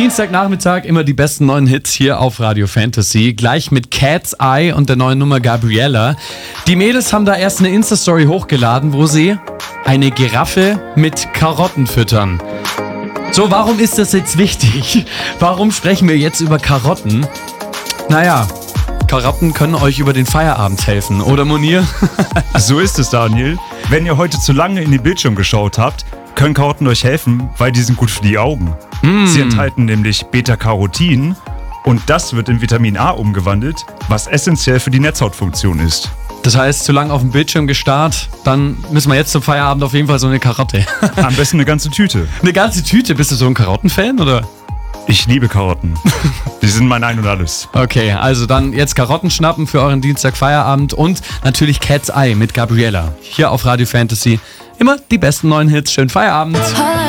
Dienstagnachmittag immer die besten neuen Hits hier auf Radio Fantasy. Gleich mit Cat's Eye und der neuen Nummer Gabriella. Die Mädels haben da erst eine Insta-Story hochgeladen, wo sie eine Giraffe mit Karotten füttern. So, warum ist das jetzt wichtig? Warum sprechen wir jetzt über Karotten? Naja, Karotten können euch über den Feierabend helfen, oder Munir? So ist es, Daniel. Wenn ihr heute zu lange in den Bildschirm geschaut habt, können Karotten euch helfen, weil die sind gut für die Augen. Sie enthalten nämlich Beta-Carotin und das wird in Vitamin A umgewandelt, was essentiell für die Netzhautfunktion ist. Das heißt, zu lange auf dem Bildschirm gestarrt, dann müssen wir jetzt zum Feierabend auf jeden Fall so eine Karotte. Am besten eine ganze Tüte. Eine ganze Tüte? Bist du so ein Karottenfan, oder? Ich liebe Karotten. Die sind mein Ein und Alles. Okay, also dann jetzt Karotten schnappen für euren Dienstag-Feierabend und natürlich Cat's Eye mit Gabriella. Hier auf Radio Fantasy. Immer die besten neuen Hits. Schönen Feierabend.